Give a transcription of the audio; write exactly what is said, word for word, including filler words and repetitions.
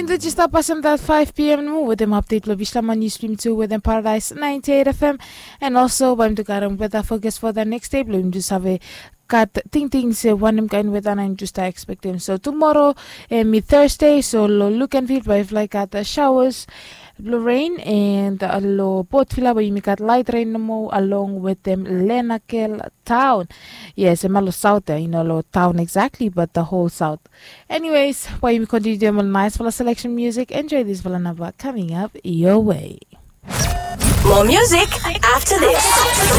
Kinda just up us at five p.m. mo with them update lo Bishlaman you stream to with them Paradise ninety-eight F M and also I'm to get with the focus for the next day bloom just have a cut ting ting se one him kind with and just I expect him so tomorrow and me Thursday so lo look and feel by like at the showers lo rain and uh, lo potfila by me got light rain mo along with them Lenakel town. Yes, I'm malo south there, you know, lo town exactly, but the whole south. Anyways, while you continue doing a nice full of selection music, enjoy this Valanava coming up your way. More music after this.